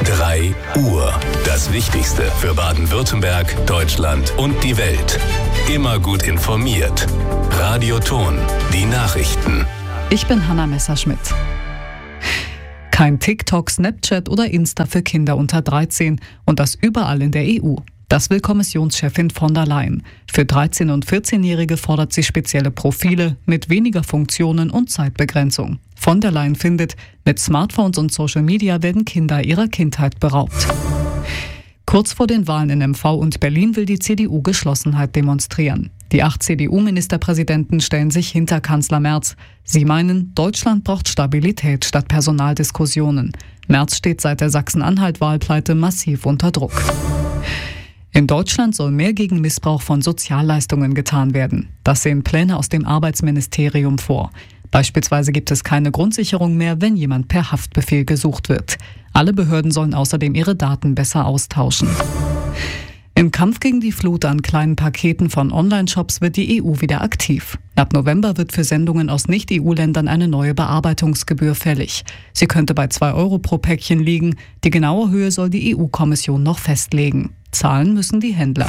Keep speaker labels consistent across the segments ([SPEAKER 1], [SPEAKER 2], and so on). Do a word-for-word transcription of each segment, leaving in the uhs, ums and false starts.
[SPEAKER 1] drei Uhr. Das Wichtigste für Baden-Württemberg, Deutschland und die Welt. Immer gut informiert. Radioton, die Nachrichten.
[SPEAKER 2] Ich bin Hanna Messerschmidt. Kein TikTok, Snapchat oder Insta für Kinder unter dreizehn und das überall in der E U. Das will Kommissionschefin von der Leyen. Für dreizehn- und vierzehnjährige fordert sie spezielle Profile mit weniger Funktionen und Zeitbegrenzung. Von der Leyen findet, mit Smartphones und Social Media werden Kinder ihrer Kindheit beraubt. Kurz vor den Wahlen in M V und Berlin will die C D U Geschlossenheit demonstrieren. Die acht C D U-Ministerpräsidenten stellen sich hinter Kanzler Merz. Sie meinen, Deutschland braucht Stabilität statt Personaldiskussionen. Merz steht seit der Sachsen-Anhalt-Wahlpleite massiv unter Druck. In Deutschland soll mehr gegen Missbrauch von Sozialleistungen getan werden. Das sehen Pläne aus dem Arbeitsministerium vor. Beispielsweise gibt es keine Grundsicherung mehr, wenn jemand per Haftbefehl gesucht wird. Alle Behörden sollen außerdem ihre Daten besser austauschen. Im Kampf gegen die Flut an kleinen Paketen von Online-Shops wird die E U wieder aktiv. Ab November wird für Sendungen aus Nicht-E U-Ländern eine neue Bearbeitungsgebühr fällig. Sie könnte bei zwei Euro pro Päckchen liegen. Die genaue Höhe soll die E U-Kommission noch festlegen. Zahlen müssen die Händler.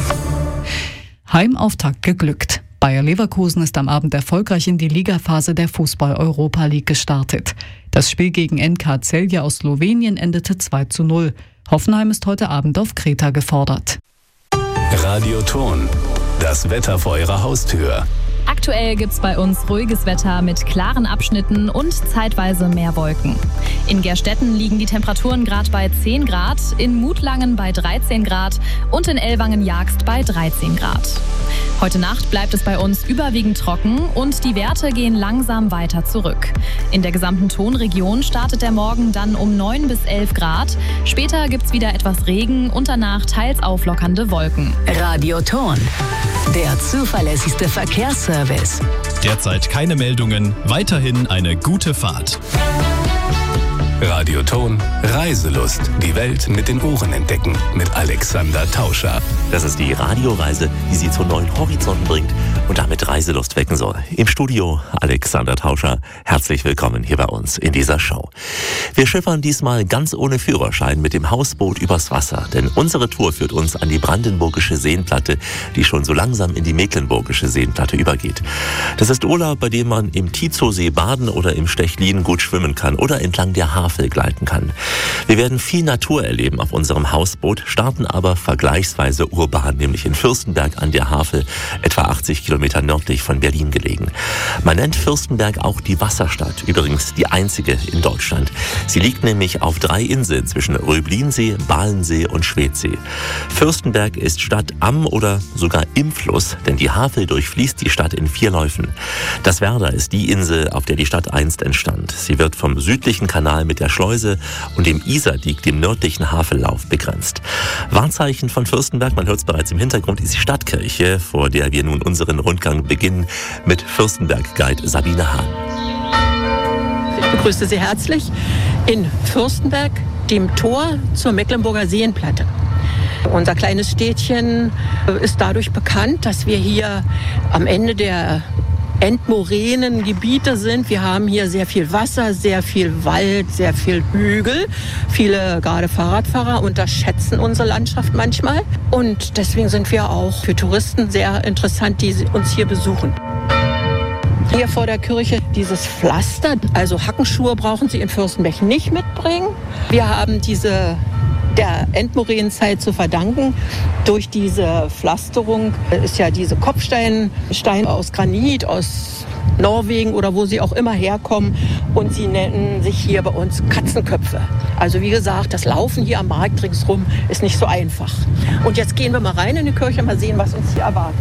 [SPEAKER 2] Heimauftakt geglückt. Bayer Leverkusen ist am Abend erfolgreich in die Ligaphase der Fußball-Europa League gestartet. Das Spiel gegen N K Celje aus Slowenien endete zwei zu null. Hoffenheim ist heute Abend auf Kreta gefordert.
[SPEAKER 1] Radioton, das Wetter vor Ihrer Haustür.
[SPEAKER 3] Aktuell gibt's bei uns ruhiges Wetter mit klaren Abschnitten und zeitweise mehr Wolken. In Gerstetten liegen die Temperaturen gerade bei zehn Grad, in Mutlangen bei dreizehn Grad und in Ellwangen-Jagst bei dreizehn Grad. Heute Nacht bleibt es bei uns überwiegend trocken und die Werte gehen langsam weiter zurück. In der gesamten Tonregion startet der Morgen dann um neun bis elf Grad. Später gibt's wieder etwas Regen und danach teils auflockernde Wolken.
[SPEAKER 4] Radioton, der zuverlässigste Verkehrsservice.
[SPEAKER 5] Derzeit keine Meldungen, weiterhin eine gute Fahrt.
[SPEAKER 1] Radioton, Reiselust. Die Welt mit den Ohren entdecken. Mit Alexander Tauscher.
[SPEAKER 6] Das ist die Radioreise, die Sie zu neuen Horizonten bringt und damit Reiselust wecken soll. Im Studio Alexander Tauscher. Herzlich willkommen hier bei uns in dieser Show. Wir schippern diesmal ganz ohne Führerschein mit dem Hausboot übers Wasser. Denn unsere Tour führt uns an die brandenburgische Seenplatte, die schon so langsam in die mecklenburgische Seenplatte übergeht. Das ist Urlaub, bei dem man im Tizosee baden oder im Stechlin gut schwimmen kann oder entlang der Havel gleiten kann. Wir werden viel Natur erleben auf unserem Hausboot, starten aber vergleichsweise urban, nämlich in Fürstenberg an der Havel, etwa achtzig Kilometer nördlich von Berlin gelegen. Man nennt Fürstenberg auch die Wasserstadt, übrigens die einzige in Deutschland. Sie liegt nämlich auf drei Inseln zwischen Röblinsee, Balensee und Schwedsee. Fürstenberg ist Stadt am oder sogar im Fluss, denn die Havel durchfließt die Stadt in vier Läufen. Das Werder ist die Insel, auf der die Stadt einst entstand. Sie wird vom südlichen Kanal mit der Schleuse und dem Isardiek, dem nördlichen Havellauf, begrenzt. Wahrzeichen von Fürstenberg, man hört es bereits im Hintergrund, ist die Stadtkirche, vor der wir nun unseren Rundgang beginnen mit Fürstenberg-Guide Sabine Hahn.
[SPEAKER 7] Ich begrüße Sie herzlich in Fürstenberg, dem Tor zur Mecklenburger Seenplatte. Unser kleines Städtchen ist dadurch bekannt, dass wir hier am Ende der entmorenen Gebiete sind. Wir haben hier sehr viel Wasser, sehr viel Wald, sehr viel Hügel. Viele, gerade Fahrradfahrer, unterschätzen unsere Landschaft manchmal. Und deswegen sind wir auch für Touristen sehr interessant, die uns hier besuchen. Hier vor der Kirche dieses Pflaster, also Hackenschuhe brauchen Sie in Fürstenberg nicht mitbringen. Wir haben diese der Endmoränenzeit zu verdanken. Durch diese Pflasterung ist ja diese Kopfstein Stein aus Granit, aus Norwegen oder wo sie auch immer herkommen. Und sie nennen sich hier bei uns Katzenköpfe. Also wie gesagt, das Laufen hier am Markt ringsrum ist nicht so einfach. Und jetzt gehen wir mal rein in die Kirche, mal sehen, was uns hier erwartet.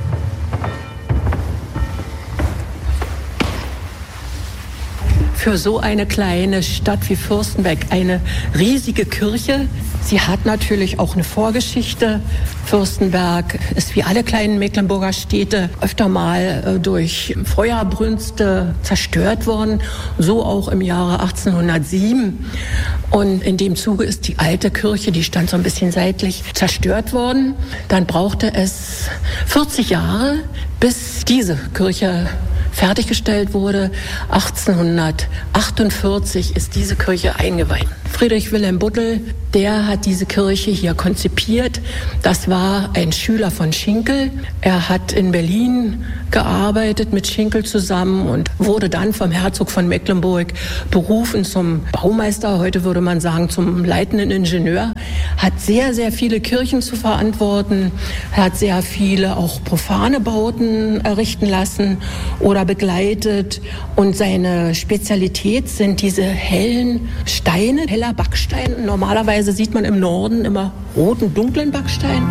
[SPEAKER 7] Für so eine kleine Stadt wie Fürstenberg eine riesige Kirche. Sie hat natürlich auch eine Vorgeschichte. Fürstenberg ist wie alle kleinen Mecklenburger Städte öfter mal durch Feuerbrünste zerstört worden. So auch im Jahre achtzehnhundertsieben. Und in dem Zuge ist die alte Kirche, die stand so ein bisschen seitlich, zerstört worden. Dann brauchte es vierzig Jahre, bis diese Kirche fertiggestellt wurde. achtzehnhundertachtundvierzig ist diese Kirche eingeweiht. Friedrich Wilhelm Buttel, der hat diese Kirche hier konzipiert. Das war ein Schüler von Schinkel. Er hat in Berlin gearbeitet mit Schinkel zusammen und wurde dann vom Herzog von Mecklenburg berufen zum Baumeister, heute würde man sagen zum leitenden Ingenieur. Hat sehr, sehr viele Kirchen zu verantworten, hat sehr viele auch profane Bauten errichten lassen oder begleitet. Und seine Spezialität sind diese hellen Steine, heller Backstein. Normalerweise sieht man im Norden immer roten, dunklen Backstein.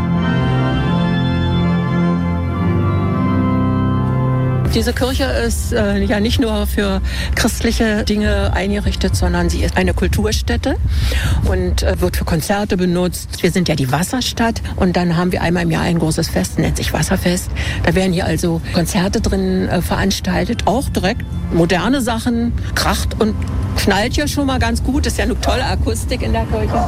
[SPEAKER 7] Diese Kirche ist äh, ja nicht nur für christliche Dinge eingerichtet, sondern sie ist eine Kulturstätte und äh, wird für Konzerte benutzt. Wir sind ja die Wasserstadt und dann haben wir einmal im Jahr ein großes Fest, nennt sich Wasserfest. Da werden hier also Konzerte drin äh, veranstaltet, auch direkt moderne Sachen, kracht und knallt hier schon mal ganz gut. Ist ja eine tolle Akustik in der Kirche.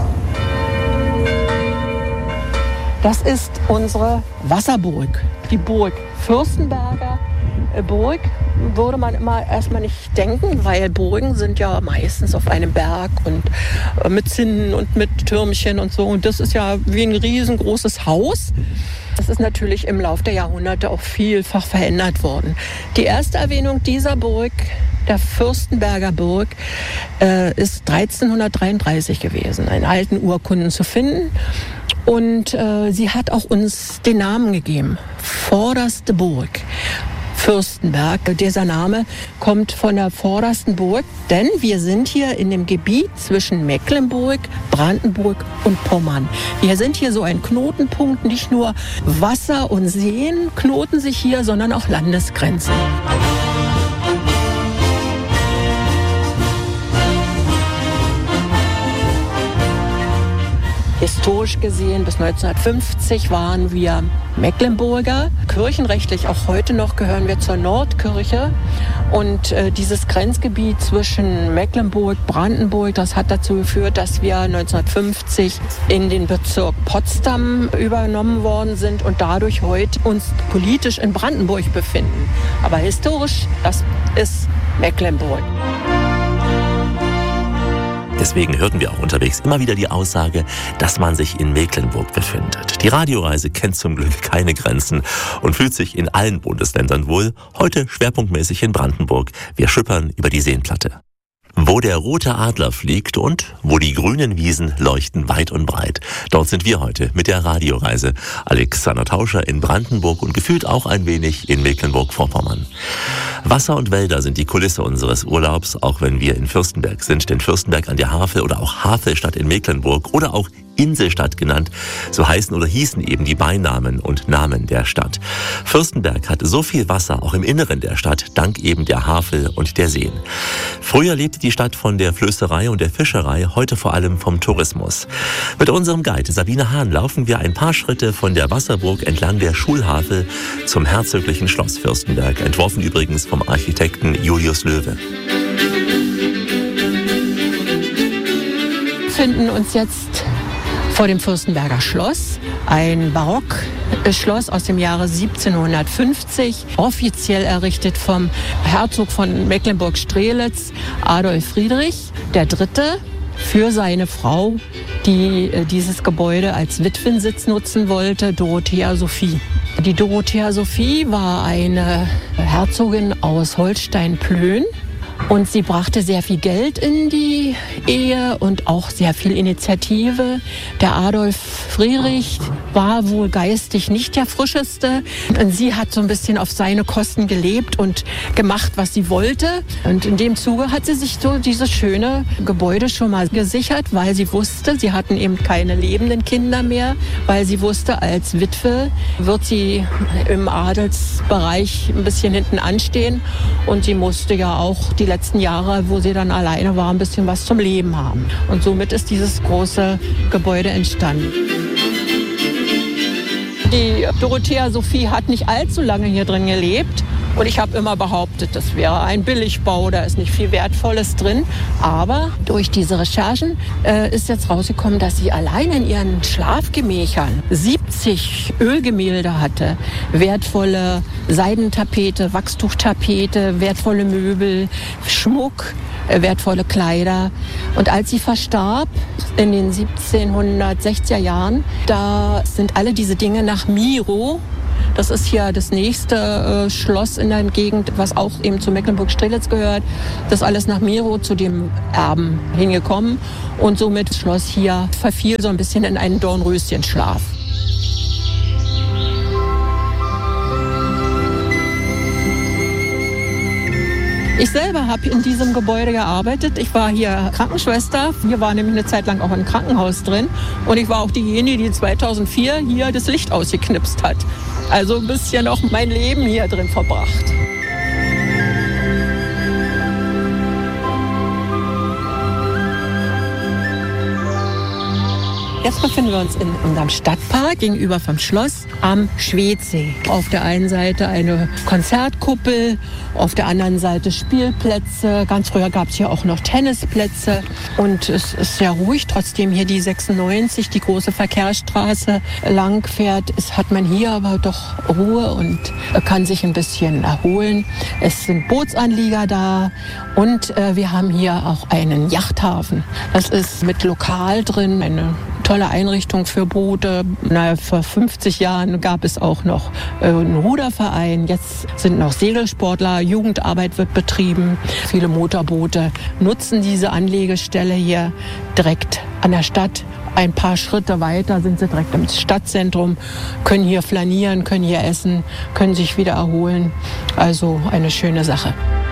[SPEAKER 7] Das ist unsere Wasserburg, die Burg Fürstenberger Burg. Würde man immer erstmal nicht denken, weil Burgen sind ja meistens auf einem Berg und mit Zinnen und mit Türmchen und so. Und das ist ja wie ein riesengroßes Haus. Das ist natürlich im Laufe der Jahrhunderte auch vielfach verändert worden. Die erste Erwähnung dieser Burg, der Fürstenberger Burg, äh, ist dreizehnhundertdreiunddreißig gewesen, in alten Urkunden zu finden. Und äh, sie hat auch uns den Namen gegeben, Vorderste Burg. Fürstenberg. Dieser Name kommt von der vordersten Burg, denn wir sind hier in dem Gebiet zwischen Mecklenburg, Brandenburg und Pommern. Wir sind hier so ein Knotenpunkt, nicht nur Wasser und Seen knoten sich hier, sondern auch Landesgrenzen. Historisch gesehen, bis neunzehnhundertfünfzig waren wir Mecklenburger. Kirchenrechtlich auch heute noch gehören wir zur Nordkirche. Und äh, dieses Grenzgebiet zwischen Mecklenburg, Brandenburg, das hat dazu geführt, dass wir neunzehnhundertfünfzig in den Bezirk Potsdam übernommen worden sind und dadurch heute uns politisch in Brandenburg befinden. Aber historisch, das ist Mecklenburg.
[SPEAKER 6] Deswegen hörten wir auch unterwegs immer wieder die Aussage, dass man sich in Mecklenburg befindet. Die Radioreise kennt zum Glück keine Grenzen und fühlt sich in allen Bundesländern wohl. Heute schwerpunktmäßig in Brandenburg. Wir schippern über die Seenplatte. Wo der rote Adler fliegt und wo die grünen Wiesen leuchten weit und breit. Dort sind wir heute mit der Radioreise. Alexander Tauscher in Brandenburg und gefühlt auch ein wenig in Mecklenburg-Vorpommern. Wasser und Wälder sind die Kulisse unseres Urlaubs, auch wenn wir in Fürstenberg sind. Denn Fürstenberg an der Havel oder auch Havelstadt in Mecklenburg oder auch Inselstadt genannt, so heißen oder hießen eben die Beinamen und Namen der Stadt. Fürstenberg hat so viel Wasser auch im Inneren der Stadt, dank eben der Havel und der Seen. Früher lebte die Stadt von der Flößerei und der Fischerei, heute vor allem vom Tourismus. Mit unserem Guide Sabine Hahn laufen wir ein paar Schritte von der Wasserburg entlang der Schulhavel zum herzoglichen Schloss Fürstenberg, entworfen übrigens vom Architekten Julius Löwe.
[SPEAKER 7] Wir befinden uns jetzt vor dem Fürstenberger Schloss, ein Barockschloss aus dem Jahre siebzehnhundertfünfzig, offiziell errichtet vom Herzog von Mecklenburg-Strelitz, Adolf Friedrich der Dritte, für seine Frau, die dieses Gebäude als Witwensitz nutzen wollte, Dorothea Sophie. Die Dorothea Sophie war eine Herzogin aus Holstein-Plön. Und sie brachte sehr viel Geld in die Ehe und auch sehr viel Initiative. Der Adolf Friedrich war wohl geistig nicht der Frischeste. Und sie hat so ein bisschen auf seine Kosten gelebt und gemacht, was sie wollte. Und in dem Zuge hat sie sich so dieses schöne Gebäude schon mal gesichert, weil sie wusste, sie hatten eben keine lebenden Kinder mehr, weil sie wusste, als Witwe wird sie im Adelsbereich ein bisschen hinten anstehen. Und sie musste ja auch die letzten Jahre, wo sie dann alleine war, ein bisschen was zum Leben haben. Und somit ist dieses große Gebäude entstanden. Die Dorothea Sophie hat nicht allzu lange hier drin gelebt Und ich habe immer behauptet, das wäre ein Billigbau, da ist nicht viel Wertvolles drin. Aber durch diese Recherchen äh, ist jetzt rausgekommen, dass sie allein in ihren Schlafgemächern siebzig Ölgemälde hatte. Wertvolle Seidentapete, Wachstuchtapete, wertvolle Möbel, Schmuck, äh, wertvolle Kleider. Und als sie verstarb in den siebzehnhundertsechziger Jahren, da sind alle diese Dinge nach Miro. Das ist hier das nächste äh, Schloss in der Gegend, was auch eben zu Mecklenburg-Strelitz gehört. Das ist alles nach Miro, zu dem Erben, hingekommen. Und somit das Schloss hier verfiel so ein bisschen in einen Dornröschenschlaf. Ich selber habe in diesem Gebäude gearbeitet. Ich war hier Krankenschwester. Hier war nämlich eine Zeit lang auch ein Krankenhaus drin. Und ich war auch diejenige, die zweitausendvier hier das Licht ausgeknipst hat. Also ein bisschen auch mein Leben hier drin verbracht. Jetzt befinden wir uns in unserem Stadtpark gegenüber vom Schloss am Schwedsee. Auf der einen Seite eine Konzertkuppel, auf der anderen Seite Spielplätze. Ganz früher gab es hier auch noch Tennisplätze. Und es ist sehr ruhig, trotzdem hier die sechsundneunzig, die große Verkehrsstraße lang fährt. Es hat man hier aber doch Ruhe und kann sich ein bisschen erholen. Es sind Bootsanlieger da und äh, wir haben hier auch einen Yachthafen. Das ist mit Lokal drin, eine tolle Einrichtung für Boote. Na, vor fünfzig Jahren gab es auch noch äh, einen Ruderverein. Jetzt sind noch Segelsportler, Jugendarbeit wird betrieben. Viele Motorboote nutzen diese Anlegestelle hier direkt an der Stadt. Ein paar Schritte weiter sind sie direkt im Stadtzentrum, können hier flanieren, können hier essen, können sich wieder erholen. Also eine schöne Sache.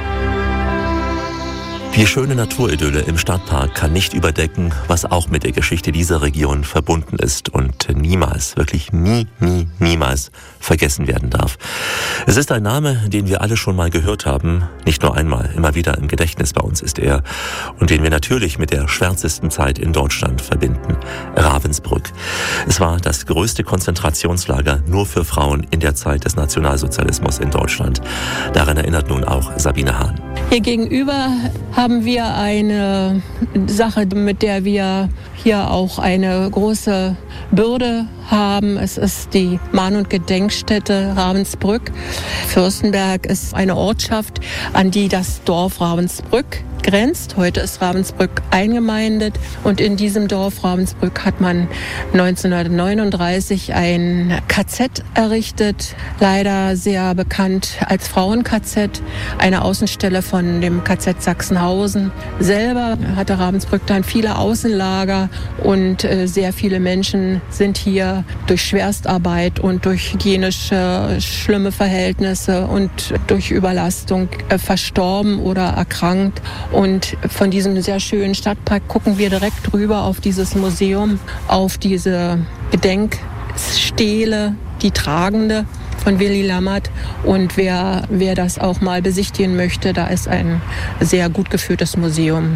[SPEAKER 6] Die schöne Naturidylle im Stadtpark kann nicht überdecken, was auch mit der Geschichte dieser Region verbunden ist und niemals, wirklich nie, nie, niemals vergessen werden darf. Es ist ein Name, den wir alle schon mal gehört haben, nicht nur einmal, immer wieder im Gedächtnis bei uns ist er und den wir natürlich mit der schwärzesten Zeit in Deutschland verbinden, Ravensbrück. Es war das größte Konzentrationslager nur für Frauen in der Zeit des Nationalsozialismus in Deutschland. Daran erinnert nun auch Sabine Hahn.
[SPEAKER 7] Hier gegenüber haben wir eine Sache, mit der wir hier auch eine große Bürde haben. Es ist die Mahn- und Gedenkstätte Ravensbrück. Fürstenberg ist eine Ortschaft, an die das Dorf Ravensbrück grenzt. Heute ist Ravensbrück eingemeindet und in diesem Dorf Ravensbrück hat man neunzehnhundertneununddreißig ein K Z errichtet, leider sehr bekannt als Frauen-K Z, eine Außenstelle von dem K Z Sachsenhausen. Selber hatte Ravensbrück dann viele Außenlager und äh, sehr viele Menschen sind hier durch Schwerstarbeit und durch hygienische schlimme Verhältnisse und durch Überlastung äh, verstorben oder erkrankt. Und von diesem sehr schönen Stadtpark gucken wir direkt rüber auf dieses Museum, auf diese Gedenkstele, die tragende von Willy Lammert. Und wer, wer das auch mal besichtigen möchte, da ist ein sehr gut geführtes Museum.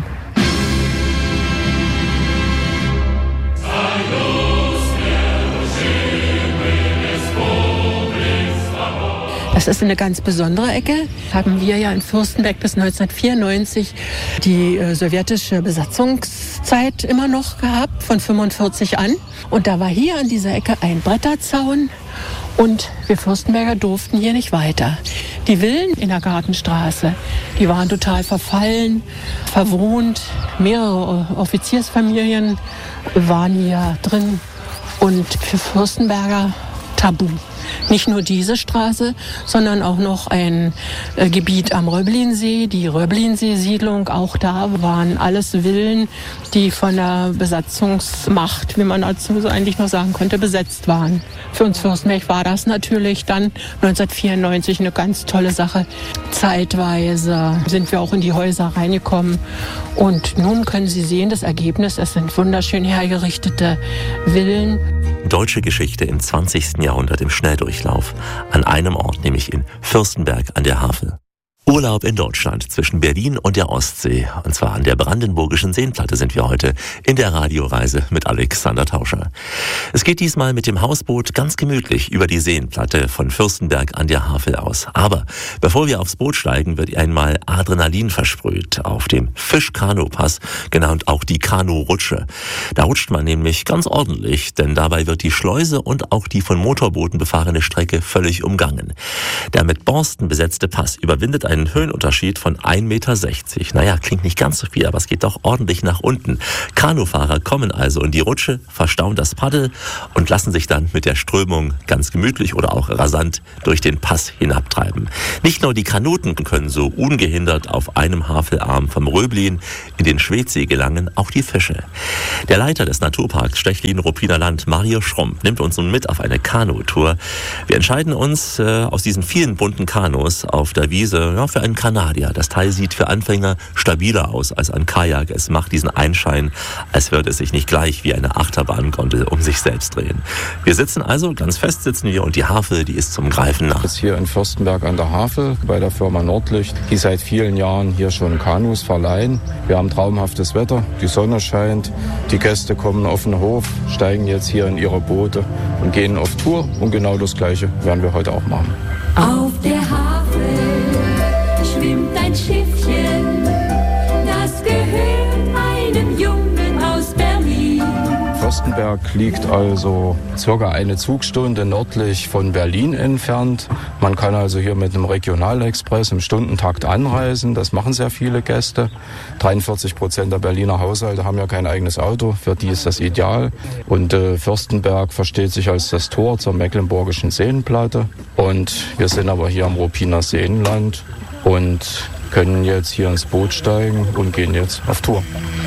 [SPEAKER 7] Das ist eine ganz besondere Ecke. Haben wir ja in Fürstenberg bis neunzehnhundertvierundneunzig die äh, sowjetische Besatzungszeit immer noch gehabt, von fünfundvierzig an. Und da war hier an dieser Ecke ein Bretterzaun und wir Fürstenberger durften hier nicht weiter. Die Villen in der Gartenstraße, die waren total verfallen, verwohnt. Mehrere Offiziersfamilien waren hier drin und für Fürstenberger tabu. Nicht nur diese Straße, sondern auch noch ein äh, Gebiet am Röblinsee, die Röblinsee-Siedlung. Auch da waren alles Villen, die von der Besatzungsmacht, wie man dazu so eigentlich noch sagen könnte, besetzt waren. Für uns Fürstenberg war das natürlich dann neunzehnhundertvierundneunzig eine ganz tolle Sache. Zeitweise sind wir auch in die Häuser reingekommen. Und nun können Sie sehen, das Ergebnis, es sind wunderschön hergerichtete Villen.
[SPEAKER 6] Deutsche Geschichte im zwanzigsten Jahrhundert im Schnelldurchlauf. An einem Ort, nämlich in Fürstenberg an der Havel. Urlaub in Deutschland zwischen Berlin und der Ostsee. Und zwar an der Brandenburgischen Seenplatte sind wir heute in der Radioreise mit Alexander Tauscher. Es geht diesmal mit dem Hausboot ganz gemütlich über die Seenplatte von Fürstenberg an der Havel aus. Aber bevor wir aufs Boot steigen, wird einmal Adrenalin versprüht auf dem Fischkanu-Pass, genannt auch die Kanu-Rutsche. Da rutscht man nämlich ganz ordentlich, denn dabei wird die Schleuse und auch die von Motorbooten befahrene Strecke völlig umgangen. Der mit Borsten besetzte Pass überwindet einen einen Höhenunterschied von ein Meter sechzig. Naja, klingt nicht ganz so viel, aber es geht doch ordentlich nach unten. Kanufahrer kommen also in die Rutsche, verstauen das Paddel und lassen sich dann mit der Strömung ganz gemütlich oder auch rasant durch den Pass hinabtreiben. Nicht nur die Kanuten können so ungehindert auf einem Havelarm vom Röblin in den Schwedsee gelangen, auch die Fische. Der Leiter des Naturparks Stechlin-Ruppiner Land, Mario Schrump, nimmt uns nun mit auf eine Kanutour. Wir entscheiden uns äh, aus diesen vielen bunten Kanus auf der Wiese ja, für einen Kanadier. Das Teil sieht für Anfänger stabiler aus als ein Kajak. Es macht diesen Einschein, als würde es sich nicht gleich wie eine Achterbahngondel um sich selbst drehen. Wir sitzen also, ganz fest sitzen wir, und die Havel, die ist zum Greifen nah.
[SPEAKER 8] Jetzt hier in Fürstenberg an der Havel bei der Firma Nordlicht, die seit vielen Jahren hier schon Kanus verleihen. Wir haben traumhaftes Wetter, die Sonne scheint, die Gäste kommen auf den Hof, steigen jetzt hier in ihre Boote und gehen auf Tour. Und genau das Gleiche werden wir heute auch machen.
[SPEAKER 9] Auf der Havel schwimmt ein Schiffchen, das gehört einem Jungen aus Berlin.
[SPEAKER 8] Fürstenberg liegt also circa eine Zugstunde nördlich von Berlin entfernt. Man kann also hier mit einem Regionalexpress im Stundentakt anreisen. Das machen sehr viele Gäste. dreiundvierzig Prozent der Berliner Haushalte haben ja kein eigenes Auto. Für die ist das ideal. Und äh, Fürstenberg versteht sich als das Tor zur Mecklenburgischen Seenplatte. Und wir sind aber hier am Ruppiner Seenland und können jetzt hier ins Boot steigen und gehen jetzt auf Tour.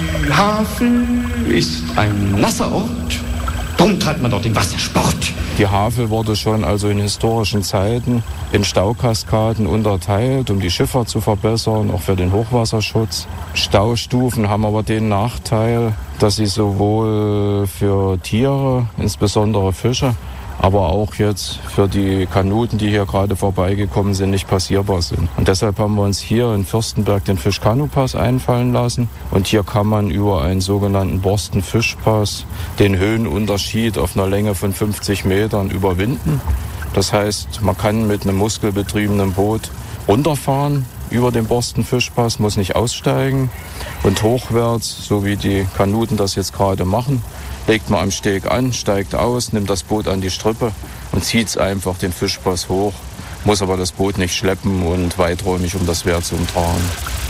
[SPEAKER 10] Havel ist ein nasser Ort, darum treibt man dort den Wassersport.
[SPEAKER 8] Die Havel wurde schon also in historischen Zeiten in Staukaskaden unterteilt, um die Schifffahrt zu verbessern, auch für den Hochwasserschutz. Staustufen haben aber den Nachteil, dass sie sowohl für Tiere, insbesondere Fische, aber auch jetzt für die Kanuten, die hier gerade vorbeigekommen sind, nicht passierbar sind. Und deshalb haben wir uns hier in Fürstenberg den Fischkanupass einfallen lassen. Und hier kann man über einen sogenannten Borstenfischpass den Höhenunterschied auf einer Länge von fünfzig Metern überwinden. Das heißt, man kann mit einem muskelbetriebenen Boot runterfahren über den Borstenfischpass, muss nicht aussteigen. Und hochwärts, so wie die Kanuten das jetzt gerade machen, legt man am Steg an, steigt aus, nimmt das Boot an die Strippe und zieht einfach den Fischpass hoch, muss aber das Boot nicht schleppen und weiträumig um das Wehr zu umtragen.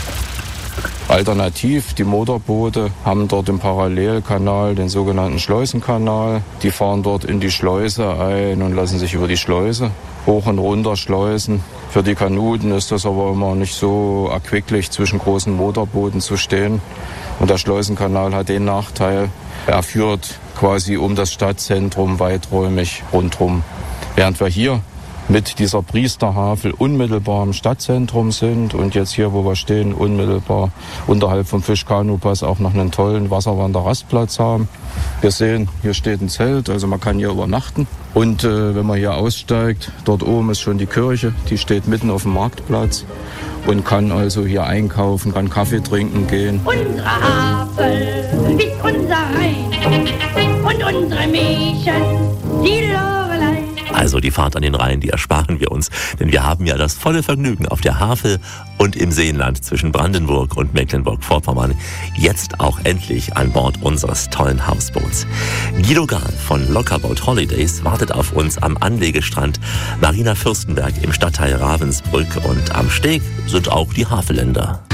[SPEAKER 8] Alternativ, die Motorboote haben dort im Parallelkanal den sogenannten Schleusenkanal. Die fahren dort in die Schleuse ein und lassen sich über die Schleuse hoch und runter schleusen. Für die Kanuten ist das aber immer nicht so erquicklich, zwischen großen Motorbooten zu stehen. Und der Schleusenkanal hat den Nachteil, er führt quasi um das Stadtzentrum weiträumig rundherum. Während wir hier mit dieser Priesterhavel unmittelbar im Stadtzentrum sind und jetzt hier, wo wir stehen, unmittelbar unterhalb vom Fischkanupass auch noch einen tollen Wasserwanderrastplatz haben. Wir sehen, hier steht ein Zelt, also man kann hier übernachten. Und äh, wenn man hier aussteigt, dort oben ist schon die Kirche, die steht mitten auf dem Marktplatz und kann also hier einkaufen, kann Kaffee trinken gehen.
[SPEAKER 9] Unsere Havel ist unser Rhein und unsere Mädchen, die Lorelei.
[SPEAKER 6] Also die Fahrt an den Rhein, die ersparen wir uns, denn wir haben ja das volle Vergnügen auf der Havel und im Seenland zwischen Brandenburg und Mecklenburg-Vorpommern jetzt auch endlich an Bord unseres tollen Hausboots. Guido Gahl von Lockerboat Holidays wartet auf uns am Anlegestrand Marina Fürstenberg im Stadtteil Ravensbrück und am Steg sind auch die Havelländer.